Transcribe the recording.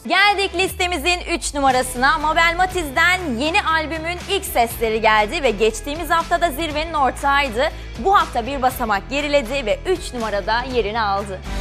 Geldik listemizin 3 numarasına. Mabel Matiz'den yeni albümün ilk sesleri geldi ve geçtiğimiz haftada zirvenin ortağıydı. Bu hafta bir basamak geriledi ve 3 numarada yerini aldı.